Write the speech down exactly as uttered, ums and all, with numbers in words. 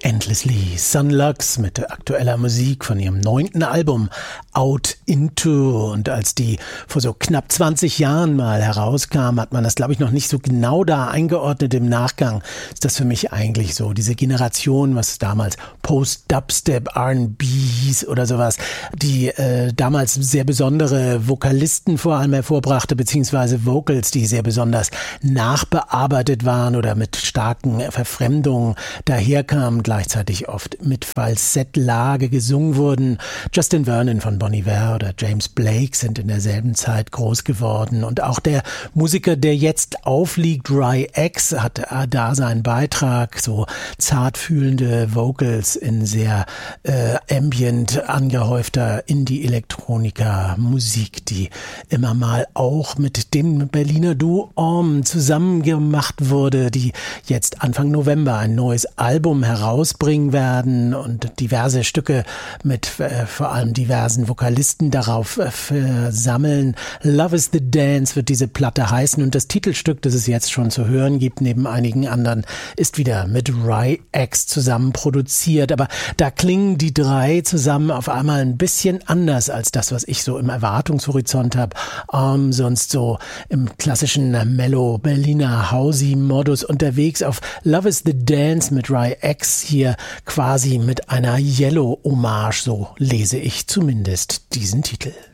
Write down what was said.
Endlessly Sunlux mit aktueller Musik von ihrem neunten Album Out Into. Und als die vor so knapp zwanzig Jahren mal herauskam, hat man das, glaube ich, noch nicht so genau da eingeordnet. Im Nachgang ist das für mich eigentlich so diese Generation, was damals Post-Dubstep, R and Bs oder sowas, die äh, damals sehr besondere Vokalisten vor allem hervorbrachte, beziehungsweise Vocals, die sehr besonders nachbearbeitet waren oder mit starken Verfremdungen daherkamen, gleichzeitig oft mit Falsettlage gesungen wurden. Justin Vernon von Bon Iver oder James Blake sind in derselben Zeit groß geworden. Und auch der Musiker, der jetzt aufliegt, Ry X, hat da seinen Beitrag, so zartfühlende Vocals in sehr äh, ambient angehäufter Indie-Elektronika-Musik, die immer mal auch mit dem Berliner Duo Orm zusammen gemacht wurde, die jetzt Anfang November ein neues Album herausbringen werden und diverse Stücke mit äh, vor allem diversen Vokalisten darauf äh, versammeln. Love is the Dance wird diese Platte heißen und das Titelstück, das es jetzt schon zu hören gibt, neben einigen anderen, ist wieder mit Ry X zusammen produziert. Aber da klingen die drei zusammen auf einmal ein bisschen anders als das, was ich so im Erwartungshorizont habe. Um, sonst so im klassischen Mellow Berliner Housey-Modus unterwegs. Auf Love is the Dance mit Ry X hier quasi mit einer Yellow-Hommage, so lese ich zumindest diesen Titel.